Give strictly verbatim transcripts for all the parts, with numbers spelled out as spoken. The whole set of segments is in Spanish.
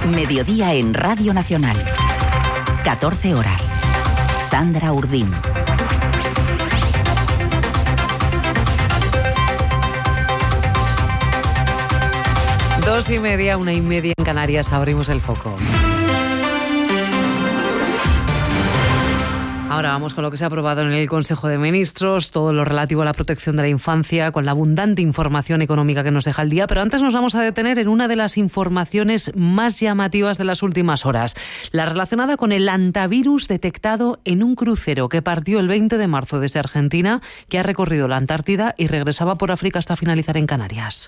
Mediodía en Radio Nacional. catorce horas. Sandra Urdín. Dos y media, una y media en Canarias, abrimos el foco. Ahora vamos con lo que se ha aprobado en el Consejo de Ministros, todo lo relativo a la protección de la infancia, con la abundante información económica que nos deja el día. Pero antes nos vamos a detener en una de las informaciones más llamativas de las últimas horas, la relacionada con el hantavirus detectado en un crucero que partió el veinte de marzo desde Argentina, que ha recorrido la Antártida y regresaba por África hasta finalizar en Canarias.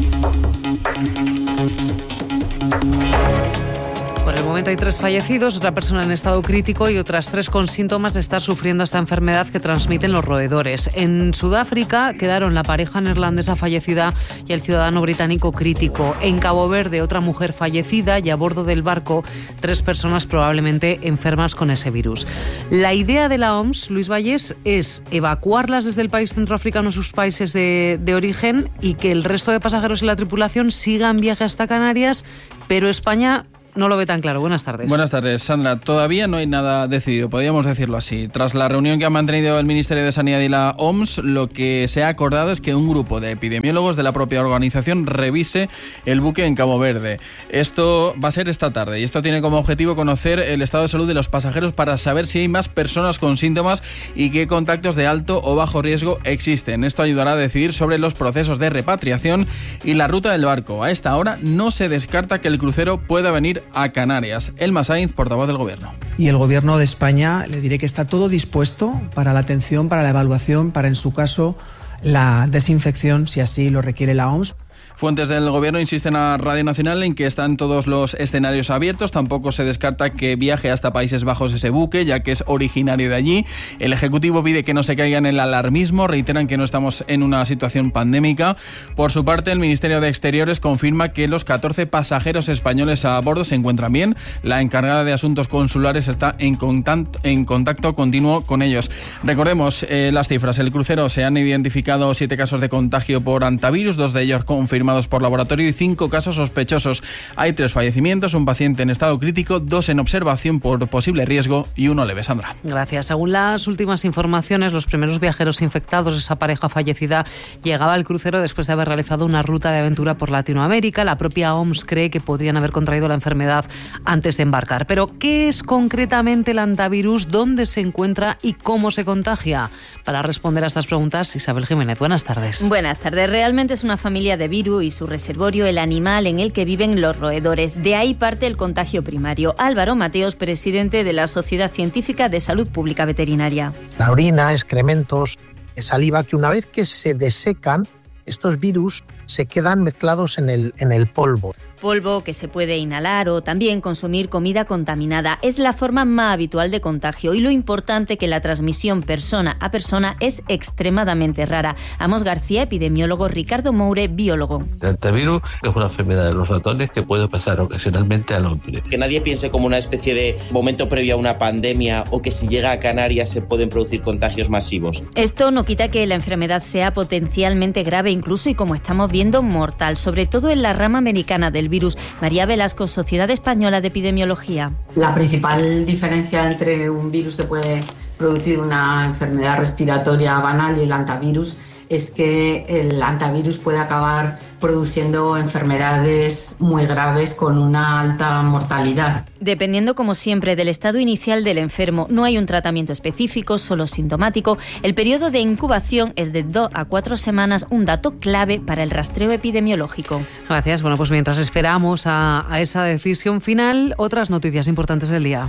Por el momento hay tres fallecidos, otra persona en estado crítico y otras tres con síntomas de estar sufriendo esta enfermedad que transmiten los roedores. En Sudáfrica quedaron la pareja neerlandesa fallecida y el ciudadano británico crítico. En Cabo Verde, otra mujer fallecida y a bordo del barco tres personas probablemente enfermas con ese virus. La idea de la O M S, Luis Vallés, es evacuarlas desde el país centroafricano a sus países de, de origen y que el resto de pasajeros y la tripulación sigan viaje hasta Canarias, pero España no lo ve tan claro. Buenas tardes. Buenas tardes, Sandra. Todavía no hay nada decidido, podríamos decirlo así. Tras la reunión que han mantenido el Ministerio de Sanidad y la O M S, lo que se ha acordado es que un grupo de epidemiólogos de la propia organización revise el buque en Cabo Verde. Esto va a ser esta tarde y esto tiene como objetivo conocer el estado de salud de los pasajeros para saber si hay más personas con síntomas y qué contactos de alto o bajo riesgo existen. Esto ayudará a decidir sobre los procesos de repatriación y la ruta del barco. A esta hora no se descarta que el crucero pueda venir a Canarias. Elma Sainz, portavoz del Gobierno. Y el Gobierno de España, le diré que está todo dispuesto para la atención, para la evaluación, para, en su caso, la desinfección, si así lo requiere la O M S. Fuentes del Gobierno insisten a Radio Nacional en que están todos los escenarios abiertos. Tampoco se descarta que viaje hasta Países Bajos ese buque, ya que es originario de allí. El Ejecutivo pide que no se caiga en el alarmismo. Reiteran que no estamos en una situación pandémica. Por su parte, el Ministerio de Exteriores confirma que los catorce pasajeros españoles a bordo se encuentran bien. La encargada de Asuntos Consulares está en contacto, en contacto continuo con ellos. Recordemos eh, las cifras. El crucero se han identificado siete casos de contagio por hantavirus, dos de ellos confirmados por laboratorio y cinco casos sospechosos. Hay tres fallecimientos, un paciente en estado crítico, dos en observación por posible riesgo y uno leve. Sandra. Gracias. Según las últimas informaciones, los primeros viajeros infectados, esa pareja fallecida, llegaba al crucero después de haber realizado una ruta de aventura por Latinoamérica. La propia O M S cree que podrían haber contraído la enfermedad antes de embarcar. Pero, ¿qué es concretamente el hantavirus? ¿Dónde se encuentra y cómo se contagia? Para responder a estas preguntas, Isabel Jiménez. Buenas tardes. Buenas tardes. Realmente es una familia de virus y su reservorio el animal en el que viven los roedores. De ahí parte el contagio primario. Álvaro Mateos, presidente de la Sociedad Científica de Salud Pública Veterinaria. La orina, excrementos, saliva, que una vez que se desecan, estos virus se quedan mezclados en el, en el polvo. Polvo que se puede inhalar o también consumir comida contaminada. Es la forma más habitual de contagio y lo importante que la transmisión persona a persona es extremadamente rara. Amos García, epidemiólogo, Ricardo Moure, biólogo. El hantavirus es una enfermedad de los ratones que puede pasar ocasionalmente al hombre. Que nadie piense como una especie de momento previo a una pandemia o que si llega a Canarias se pueden producir contagios masivos. Esto no quita que la enfermedad sea potencialmente grave incluso y, como estamos viendo, mortal, sobre todo en la rama americana del virus. María Velasco, Sociedad Española de Epidemiología. La principal diferencia entre un virus que puede producir una enfermedad respiratoria banal y el hantavirus es que el hantavirus puede acabar produciendo enfermedades muy graves con una alta mortalidad. Dependiendo, como siempre, del estado inicial del enfermo, no hay un tratamiento específico, solo sintomático. El periodo de incubación es de dos a cuatro semanas, un dato clave para el rastreo epidemiológico. Gracias. Bueno, pues mientras esperamos a, a esa decisión final, otras noticias importantes del día.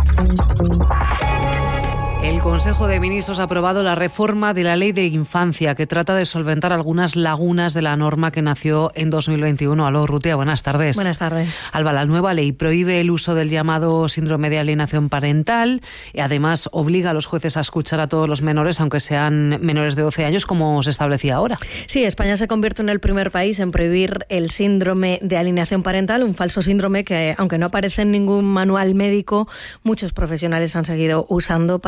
El Consejo de Ministros ha aprobado la reforma de la Ley de Infancia, que trata de solventar algunas lagunas de la norma que nació en dos mil veintiuno. Aló, Rutia, buenas tardes. Buenas tardes. Alba, la nueva ley prohíbe el uso del llamado síndrome de alienación parental y además obliga a los jueces a escuchar a todos los menores, aunque sean menores de doce años, como se establecía ahora. Sí, España se convierte en el primer país en prohibir el síndrome de alienación parental, un falso síndrome que, aunque no aparece en ningún manual médico, muchos profesionales han seguido usando para desacreditar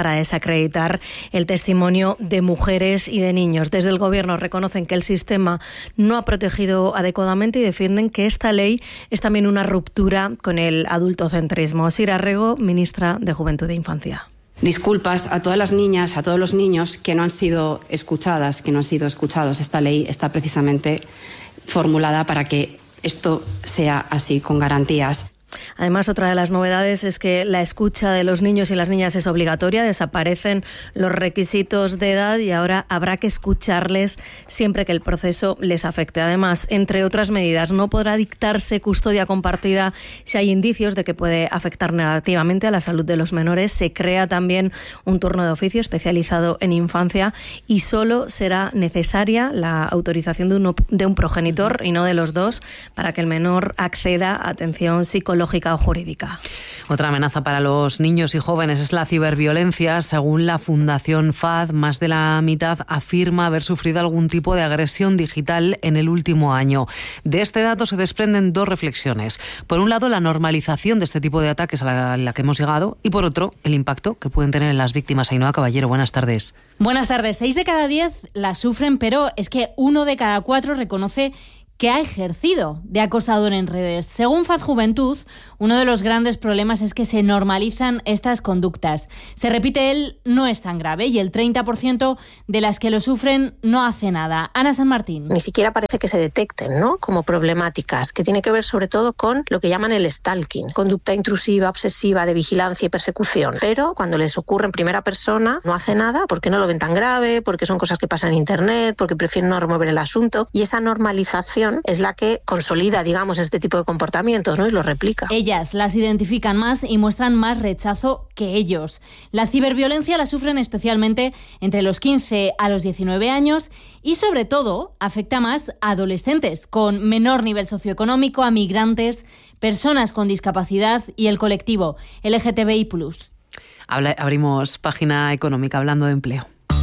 desacreditar el testimonio de mujeres y de niños. Desde el Gobierno reconocen que el sistema no ha protegido adecuadamente y defienden que esta ley es también una ruptura con el adultocentrismo. Sira Rego, ministra de Juventud e Infancia. Disculpas a todas las niñas, a todos los niños que no han sido escuchadas, que no han sido escuchados. Esta ley está precisamente formulada para que esto sea así, con garantías. Además, otra de las novedades es que la escucha de los niños y las niñas es obligatoria, desaparecen los requisitos de edad y ahora habrá que escucharles siempre que el proceso les afecte. Además, entre otras medidas, no podrá dictarse custodia compartida si hay indicios de que puede afectar negativamente a la salud de los menores. Se crea también un turno de oficio especializado en infancia y solo será necesaria la autorización de, uno, de un progenitor y no de los dos para que el menor acceda a atención psicológica o jurídica. Otra amenaza para los niños y jóvenes es la ciberviolencia. Según la Fundación F A D, más de la mitad afirma haber sufrido algún tipo de agresión digital en el último año. De este dato se desprenden dos reflexiones. Por un lado, la normalización de este tipo de ataques a la, a la que hemos llegado, y por otro, el impacto que pueden tener en las víctimas. Ainhoa Caballero, buenas tardes. Buenas tardes. Seis de cada diez la sufren, pero es que uno de cada cuatro reconoce que ha ejercido de acosador en redes. Según F A D Juventud, uno de los grandes problemas es que se normalizan estas conductas. Se repite el no es tan grave y el treinta por ciento de las que lo sufren no hace nada. Ana San Martín. Ni siquiera parece que se detecten, ¿no?, como problemáticas, que tiene que ver sobre todo con lo que llaman el stalking, conducta intrusiva, obsesiva, de vigilancia y persecución. Pero cuando les ocurre en primera persona, no hace nada porque no lo ven tan grave, porque son cosas que pasan en Internet, porque prefieren no remover el asunto, y esa normalización es la que consolida, digamos, este tipo de comportamientos, ¿no?, y lo replica. Ellas las identifican más y muestran más rechazo que ellos. La ciberviolencia la sufren especialmente entre los quince a los diecinueve años y, sobre todo, afecta más a adolescentes con menor nivel socioeconómico, a migrantes, personas con discapacidad y el colectivo L G T B I plus. Habla, abrimos página económica hablando de empleo.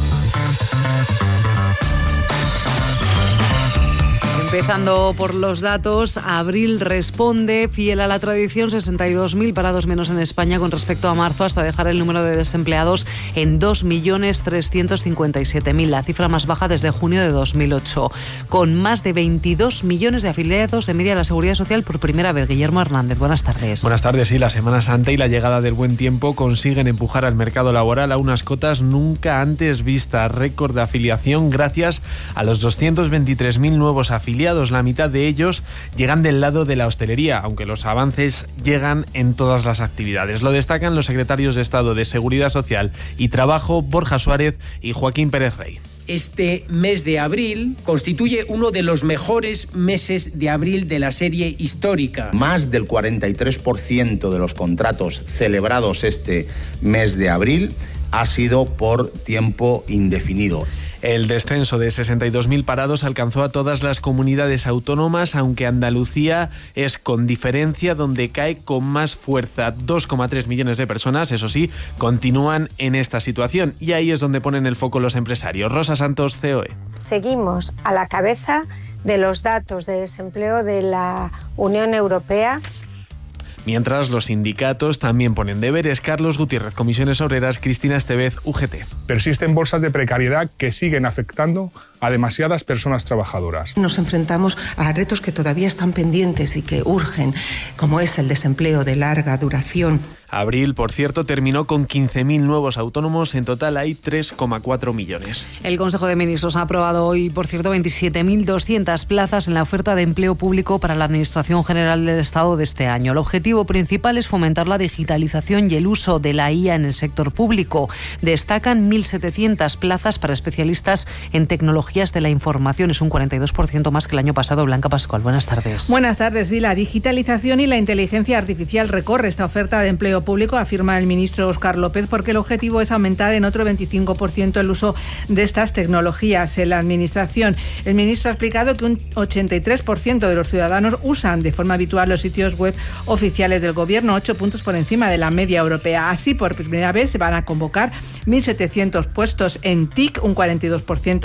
Empezando por los datos, abril responde, fiel a la tradición, sesenta y dos mil parados menos en España con respecto a marzo, hasta dejar el número de desempleados en dos millones trescientos cincuenta y siete mil, la cifra más baja desde junio de dos mil ocho. Con más de veintidós millones de afiliados de media a la Seguridad Social por primera vez. Guillermo Hernández, buenas tardes. Buenas tardes. Sí, la Semana Santa y la llegada del buen tiempo consiguen empujar al mercado laboral a unas cotas nunca antes vistas. Récord de afiliación gracias a los doscientos veintitrés mil nuevos afiliados. La mitad de ellos llegan del lado de la hostelería, aunque los avances llegan en todas las actividades. Lo destacan los secretarios de Estado de Seguridad Social y Trabajo, Borja Suárez y Joaquín Pérez Rey. Este mes de abril constituye uno de los mejores meses de abril de la serie histórica. Más del cuarenta y tres por ciento de los contratos celebrados este mes de abril ha sido por tiempo indefinido. El descenso de sesenta y dos mil parados alcanzó a todas las comunidades autónomas, aunque Andalucía es con diferencia donde cae con más fuerza. dos coma tres millones de personas, eso sí, continúan en esta situación y ahí es donde ponen el foco los empresarios. Rosa Santos, C O E. Seguimos a la cabeza de los datos de desempleo de la Unión Europea. Mientras los sindicatos también ponen deberes. Carlos Gutiérrez, Comisiones Obreras, Cristina Estevez, U G T. Persisten bolsas de precariedad que siguen afectando a demasiadas personas trabajadoras. Nos enfrentamos a retos que todavía están pendientes y que urgen, como es el desempleo de larga duración. Abril, por cierto, terminó con quince mil nuevos autónomos. En total hay tres coma cuatro millones. El Consejo de Ministros ha aprobado hoy, por cierto, veintisiete mil doscientas plazas en la oferta de empleo público para la Administración General del Estado de este año. El objetivo principal es fomentar la digitalización y el uso de la I A en el sector público. Destacan mil setecientas plazas para especialistas en tecnologías de la información. Es un cuarenta y dos por ciento más que el año pasado. Blanca Pascual, buenas tardes. Buenas tardes. Sí, la digitalización y la inteligencia artificial recorre esta oferta de empleo público, afirma el ministro Óscar López, porque el objetivo es aumentar en otro veinticinco por ciento el uso de estas tecnologías en la Administración. El ministro ha explicado que un ochenta y tres por ciento de los ciudadanos usan de forma habitual los sitios web oficiales del Gobierno, ocho puntos por encima de la media europea. Así, por primera vez se van a convocar mil setecientos puestos en T I C, un cuarenta y dos por ciento más que el año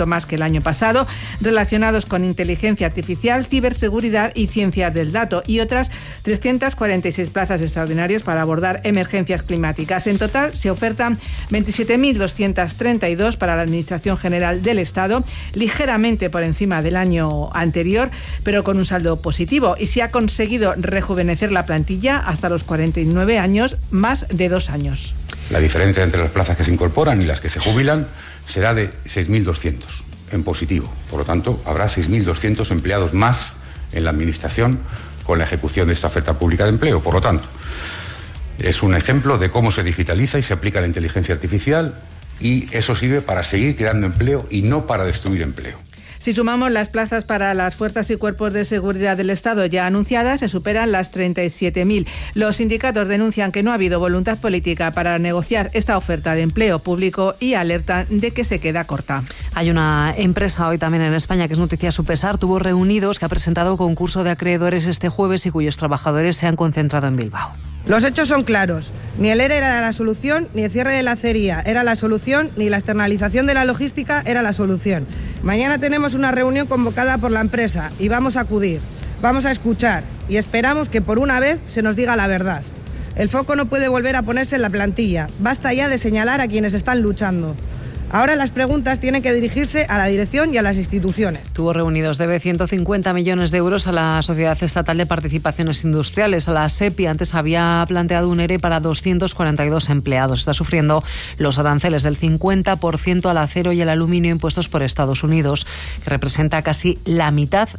año pasado, relacionados con inteligencia artificial, ciberseguridad y ciencias del dato, y otras trescientas cuarenta y seis plazas extraordinarias para abordar emergencias climáticas. En total se ofertan veintisiete mil doscientos treinta y dos para la Administración General del Estado, ligeramente por encima del año anterior, pero con un saldo positivo, y se ha conseguido rejuvenecer la plantilla hasta los cuarenta y nueve años, más de dos años. La diferencia entre las plazas que se incorporan y las que se jubilan será de seis mil doscientos en positivo. Por lo tanto, habrá seis mil doscientos empleados más en la Administración con la ejecución de esta oferta pública de empleo. Por lo tanto, es un ejemplo de cómo se digitaliza y se aplica la inteligencia artificial, y eso sirve para seguir creando empleo y no para destruir empleo. Si sumamos las plazas para las fuerzas y cuerpos de seguridad del Estado ya anunciadas, se superan las treinta y siete mil. Los sindicatos denuncian que no ha habido voluntad política para negociar esta oferta de empleo público y alertan de que se queda corta. Hay una empresa hoy también en España, que es noticia a su pesar, Tubos Reunidos, que ha presentado concurso de acreedores este jueves y cuyos trabajadores se han concentrado en Bilbao. Los hechos son claros. Ni el ERE era la solución, ni el cierre de la acería era la solución, ni la externalización de la logística era la solución. Mañana tenemos una reunión convocada por la empresa y vamos a acudir, vamos a escuchar y esperamos que por una vez se nos diga la verdad. El foco no puede volver a ponerse en la plantilla. Basta ya de señalar a quienes están luchando. Ahora las preguntas tienen que dirigirse a la dirección y a las instituciones. Tubos Reunidos debe ciento cincuenta millones de euros a la Sociedad Estatal de Participaciones Industriales, a la SEPI. Antes había planteado un ERE para doscientos cuarenta y dos empleados. Está sufriendo los aranceles del cincuenta por ciento al acero y el aluminio impuestos por Estados Unidos, que representa casi la mitad